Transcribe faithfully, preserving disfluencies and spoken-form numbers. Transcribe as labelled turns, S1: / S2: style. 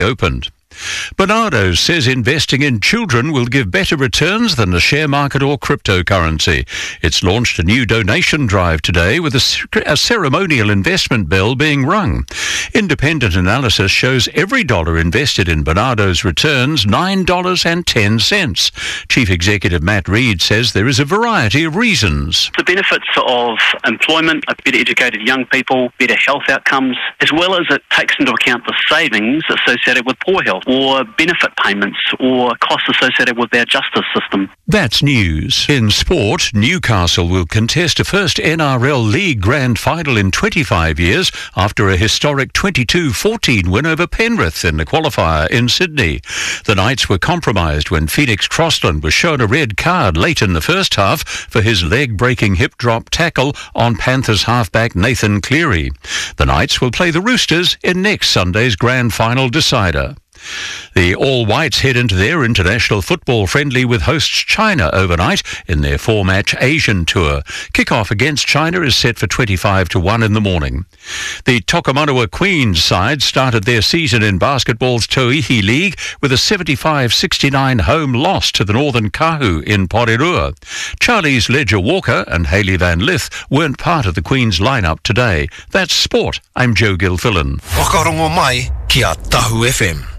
S1: opened. Bernardo says investing in children will give better returns than the share market or cryptocurrency. It's launched a new donation drive today with a, a ceremonial investment bell being rung. Independent analysis shows every dollar invested in Bernardo's returns nine dollars and ten cents. Chief Executive Matt Reid says there is a variety of reasons.
S2: The benefits of employment, better educated young people, better health outcomes, as well as it takes into account the savings associated with poor health, or benefit payments, or costs associated with our justice system.
S1: That's news. In sport, Newcastle will contest a first N R L League Grand Final in twenty-five years after a historic twenty-two fourteen win over Penrith in the qualifier in Sydney. The Knights were compromised when Phoenix Crossland was shown a red card late in the first half for his leg-breaking hip-drop tackle on Panthers halfback Nathan Cleary. The Knights will play the Roosters in next Sunday's Grand Final decider. The All Whites head into their international football friendly with hosts China overnight in their four-match Asian tour. Kick-off against China is set for twenty-five to one in the morning. The Tokomanua Queens side started their season in basketball's Toihi League with a seventy-five sixty-nine home loss to the Northern Kahu in Porirua. Charlie's Ledger Walker and Hayley Van Lith weren't part of the Queens lineup today. That's sport. I'm Joe Gilfillan.
S3: Whakarongo mai ki a Tahu F M.